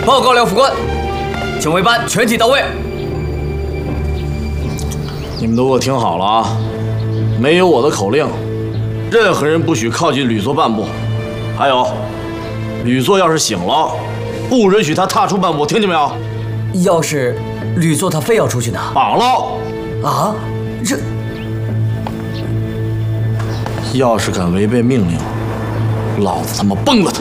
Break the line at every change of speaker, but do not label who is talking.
报告廖副官，警卫班全体到位。
你们都给我听好了啊！没有我的口令，任何人不许靠近吕作半步。还有，吕作要是醒了，不允许他踏出半步，听见没有？
要是吕作他非要出去呢？
绑了！
啊，这
要是敢违背命令，老子他妈崩了